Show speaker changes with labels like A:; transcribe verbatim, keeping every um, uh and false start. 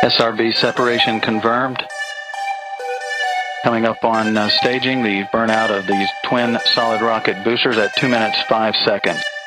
A: S R B separation confirmed. Coming up on uh, staging, the burnout of these twin solid rocket boosters at two minutes five seconds.